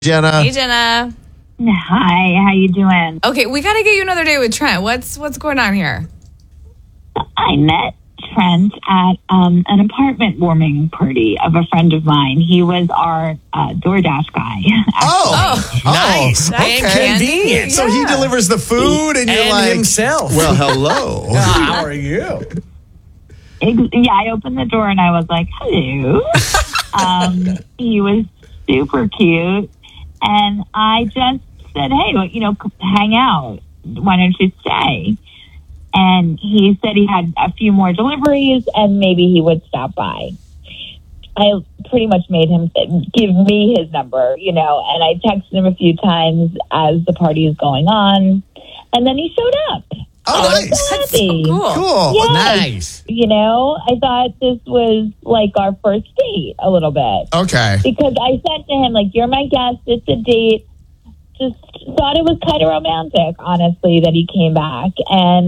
Jenna. Hey, Jenna. Hi, how you doing? Okay, we got to get you another date with Trent. What's going on here? I met Trent at an apartment warming party of a friend of mine. He was our DoorDash guy. Oh, nice. Okay. Convenient. So he delivers the food and you're And like, himself. well, hello. How are you? Yeah, I opened the door and I was like, hello. He was super cute. And I just said, hey, hang out. Why don't you stay? And he said he had a few more deliveries and maybe he would stop by. I pretty much made him give me his number, and I texted him a few times as the party is going on. And then he showed up. Oh, nice. That's so cool. Cool. Yes. Nice. I thought this was like our first date a little bit. Okay. Because I said to him, you're my guest, it's a date. Just thought it was kind of romantic, honestly, that he came back. And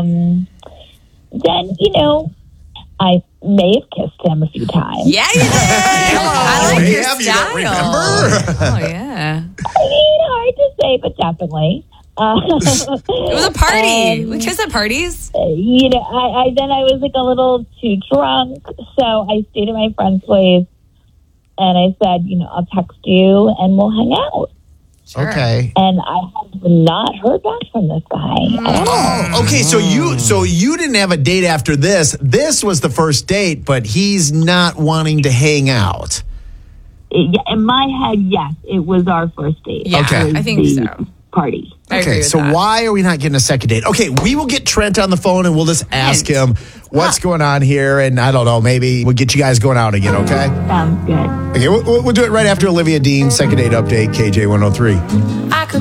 then, I may have kissed him a few times. Yeah, you did. I like your Have you style. don't remember? Oh, yeah. Hard to say, but definitely. It was a party. We kiss at parties. I was a little too drunk, so I stayed at my friend's place, and I said, I'll text you and we'll hang out. Sure. Okay. And I have not heard back from this guy at all. Oh, okay. So you didn't have a date after this. This was the first date, but he's not wanting to hang out. In my head, yes, it was our first date. Yeah, Okay. I think so. Party. I agree Okay, with so that. why are we not getting a second date? Okay, we will get Trent on the phone and we'll just ask him what's going on here. And I don't know, maybe we'll get you guys going out again, okay? Sounds good. Okay, we'll do it right after Olivia Dean's second date update, KJ103. I could